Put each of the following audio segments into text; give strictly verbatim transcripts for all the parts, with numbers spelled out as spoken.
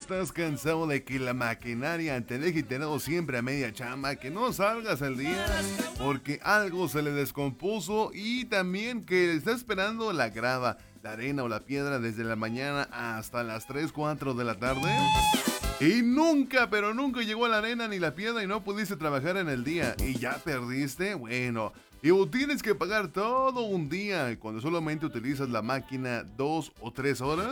estás cansado de que la maquinaria te deje tirado siempre a media chamba, que no salgas al día porque algo se le descompuso y también que está esperando la grava, la arena o la piedra desde la mañana hasta las tres, cuatro de la tarde? Y nunca, pero nunca llegó la arena ni la piedra y no pudiste trabajar en el día y ya perdiste. Bueno, y tienes que pagar todo un día cuando solamente utilizas la máquina dos o tres horas.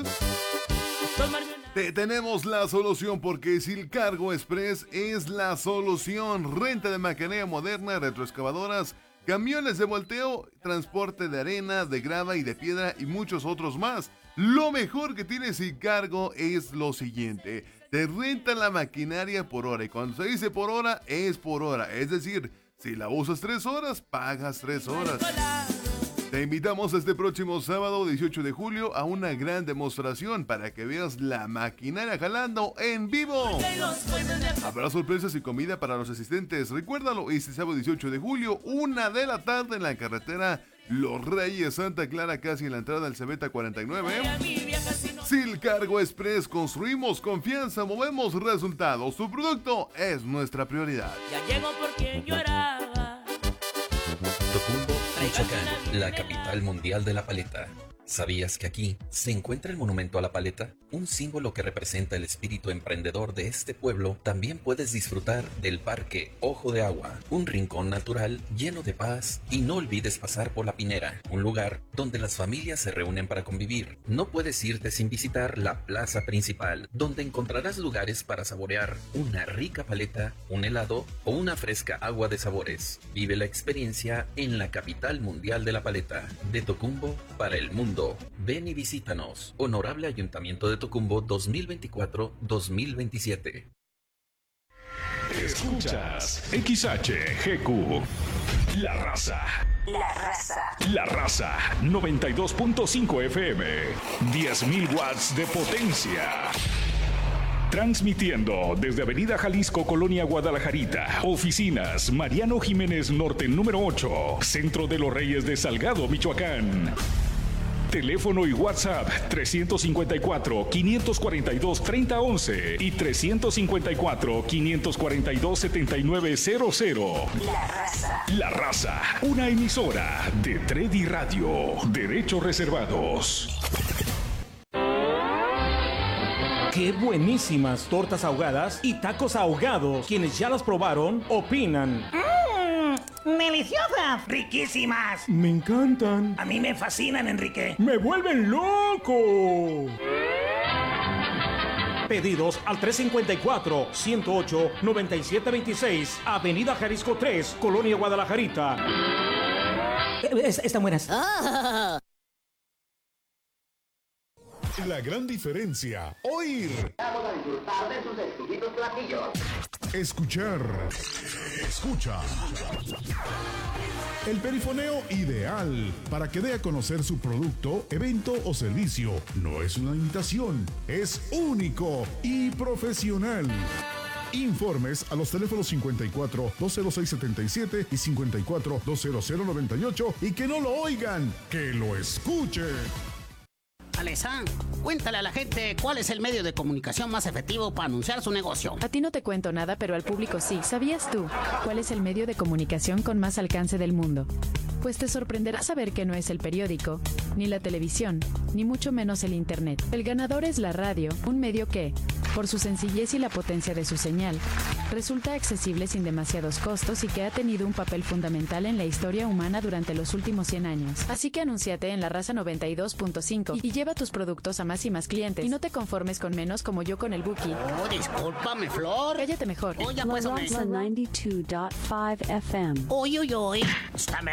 Te tenemos la solución porque Silcargo Express es la solución. Renta de maquinaria moderna, retroexcavadoras, camiones de volteo, transporte de arena, de grava y de piedra y muchos otros más. Lo mejor que tiene Silcargo es lo siguiente: te rentan la maquinaria por hora y cuando se dice por hora es por hora, es decir, si la usas tres horas, pagas tres horas. Te invitamos este próximo sábado dieciocho de julio a una gran demostración para que veas la maquinaria jalando en vivo. Habrá sorpresas y comida para los asistentes. Recuérdalo, este sábado dieciocho de julio, una de la tarde en la carretera Los Reyes, Santa Clara, casi en la entrada del Cebeta cuarenta y nueve. Silcargo Express, construimos confianza, movemos resultados. Su producto es nuestra prioridad. Ya llego porque lloraba. Tocumbo, Michoacán, la capital mundial de la paleta. ¿Sabías que aquí se encuentra el monumento a la paleta? Un símbolo que representa el espíritu emprendedor de este pueblo. También puedes disfrutar del Parque Ojo de Agua, un rincón natural lleno de paz, y no olvides pasar por La Pinera, un lugar donde las familias se reúnen para convivir. No puedes irte sin visitar la plaza principal, donde encontrarás lugares para saborear una rica paleta, un helado o una fresca agua de sabores. Vive la experiencia en la capital mundial de la paleta, de Tocumbo para el mundo. Ven y visítanos. Honorable Ayuntamiento de Tocumbo dos mil veinticuatro a dos mil veintisiete. Escuchas X H G Q. La Raza. La Raza. La Raza. noventa y dos punto cinco F M. diez mil watts de potencia. Transmitiendo desde Avenida Jalisco, Colonia Guadalajarita. Oficinas Mariano Jiménez Norte número ocho. Centro de los Reyes de Salgado, Michoacán. Teléfono y WhatsApp tres cinco cuatro, cinco cuatro dos, tres cero once y tres cinco cuatro, cinco cuatro dos, siete nueve cero cero. La Raza. La Raza, una emisora de Tredi Radio. Derechos reservados. ¡Qué buenísimas tortas ahogadas y tacos ahogados! Quienes ya las probaron, opinan. ¡Deliciosas! ¡Riquísimas! Me encantan. A mí me fascinan, Enrique. ¡Me vuelven loco! Pedidos al tres cinco cuatro, ciento ocho, noventa y siete veintiséis, Avenida Jalisco tres, Colonia Guadalajarita. Es, están buenas. Ah. La gran diferencia, oír. Vamos a disfrutar de sus exquisitos platillos. Escuchar. Escucha. El perifoneo ideal para que dé a conocer su producto, evento o servicio. No es una imitación, es único y profesional. Informes a los teléfonos cincuenta y cuatro, dos cero seis, setenta y siete y cincuenta y cuatro, dos cero cero, noventa y ocho y que no lo oigan, que lo escuchen. Alesa, cuéntale a la gente cuál es el medio de comunicación más efectivo para anunciar su negocio. A ti no te cuento nada, pero al público sí. ¿Sabías tú cuál es el medio de comunicación con más alcance del mundo? Pues te sorprenderá saber que no es el periódico, ni la televisión, ni mucho menos el internet. El ganador es la radio, un medio que, por su sencillez y la potencia de su señal, resulta accesible sin demasiados costos y que ha tenido un papel fundamental en la historia humana durante los últimos cien años. Así que anúnciate en La Raza noventa y dos punto cinco y lleva tus productos a más y más clientes. Y no te conformes con menos como yo con el Buki. Oh, discúlpame, Flor. Cállate mejor. Oh, ya pues, La Raza noventa y dos punto cinco F M. Uy, uy, uy. Estáme.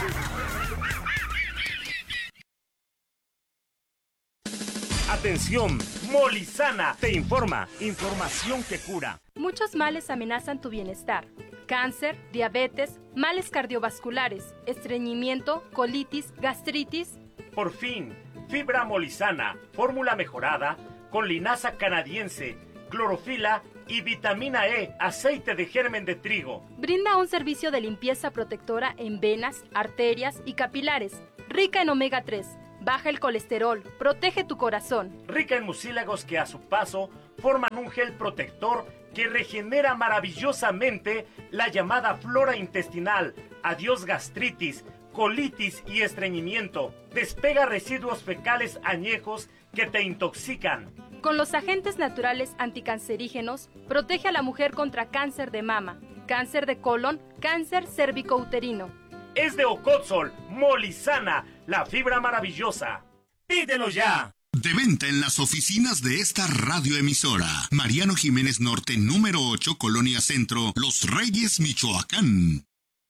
Atención, Molizana te informa. Información que cura. Muchos males amenazan tu bienestar. Cáncer, diabetes, males cardiovasculares, estreñimiento, colitis, gastritis. Por fin, fibra Molizana, fórmula mejorada con linaza canadiense, clorofila y vitamina E, aceite de germen de trigo. Brinda un servicio de limpieza protectora en venas, arterias y capilares, rica en omega tres. Baja el colesterol, protege tu corazón. Rica en mucílagos que a su paso forman un gel protector que regenera maravillosamente la llamada flora intestinal. Adiós gastritis, colitis y estreñimiento. Despega residuos fecales añejos que te intoxican. Con los agentes naturales anticancerígenos, protege a la mujer contra cáncer de mama, cáncer de colon, cáncer cérvico-uterino. Es de Ocotzol, Molizana, la fibra maravillosa. ¡Pídelo ya! De venta en las oficinas de esta radioemisora. Mariano Jiménez Norte, número ocho, Colonia Centro, Los Reyes, Michoacán.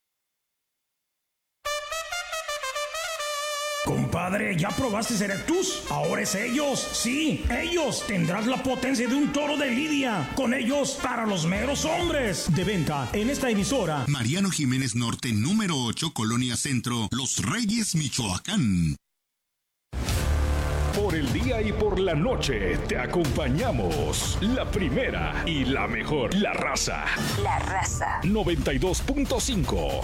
Compadre, ¿ya probaste Cerectus? Ahora es ellos, sí, ellos. Tendrás la potencia de un toro de lidia. Con ellos, para los meros hombres. De venta en esta emisora. Mariano Jiménez Norte, número ocho, Colonia Centro, Los Reyes, Michoacán. Por el día y por la noche te acompañamos. La primera y la mejor, La Raza. La Raza. noventa y dos punto cinco.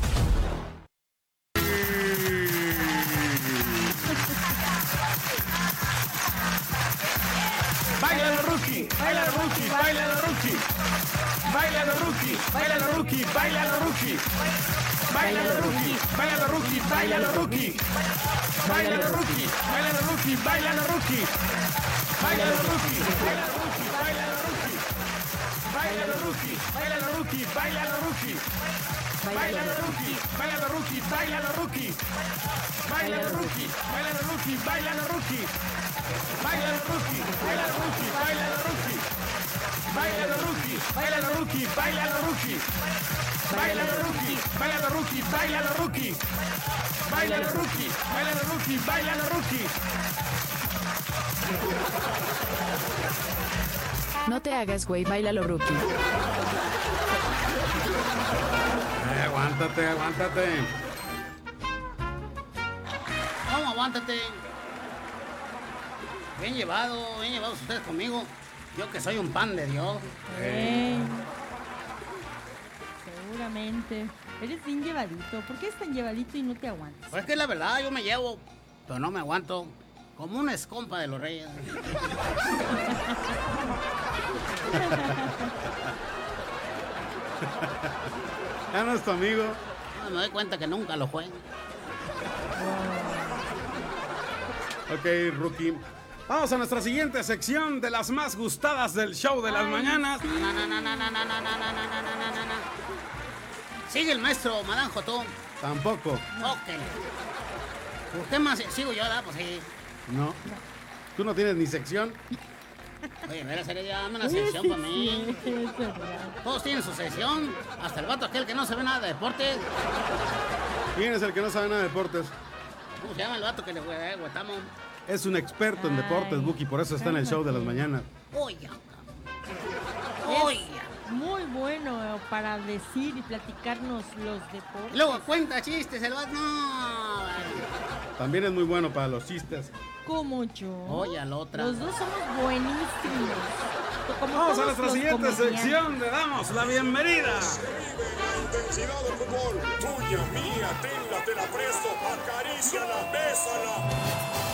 Baila la rookie, baila la rookie, baila la rookie. Baila la rookie, baila la rookie, baila la rookie. Baila la rookie, baila la rookie, baila la rookie. Baila la rookie, baila la rookie, baila la rookie. Baila la rookie, baila la rookie, baila la rookie. Baila la rookie, baila la rookie, baila la rookie. Baila la rookie, baila la rookie, baila la rookie. Baila la rookie, baila la rookie, baila la rookie. Baila la rookie, baila la rookie, baila la rookie. Baila la rookie, baila la rookie, baila la rookie. Baila la rookie, baila la rookie, baila la rookie. Baila la rookie, baila la rookie, baila la rookie. No te hagas, güey, bailalo, rookie. Ay, aguántate, aguántate. ¿Cómo aguántate? Bien llevado, bien llevados ustedes conmigo. Yo que soy un pan de Dios. Eh, seguramente. Eres bien llevadito. ¿Por qué es tan llevadito y no te aguantas? Pues es que la verdad, yo me llevo, pero no me aguanto. Como una escompa de los reyes. Ya no es tu amigo. No, me doy cuenta que nunca lo juego. Ok, rookie. Vamos a nuestra siguiente sección de las más gustadas del show de las mañanas. No, no, no, no, no, no, no, no, no, no, no, no, no. Sigue el maestro Madanjo, tú. Tampoco. Ok. ¿Por qué más sigo yo? ¿Da? Pues sí. No. ¿Tú no tienes ni sección? Oye, mira, sería ya dame una sección para mí. Todos tienen su sección. Hasta el vato aquel que no sabe nada de deportes. ¿Quién es el que no sabe nada de deportes? ¿Cómo se llama el vato que le huetamos? Es un experto en deportes, Buki, por eso está en el show de las mañanas. Oye. Oye. Muy bueno para decir y platicarnos los deportes. Luego cuenta chistes, el vato. No. También es muy bueno para los chistes. Como yo. Oye, a la otra. Los dos somos buenísimos. Como Vamos a nuestra siguiente comediantes. sección. Le damos la bienvenida. Intensidad del fútbol, tuya, mía, tenla, te la presto, acaríciala, bésala.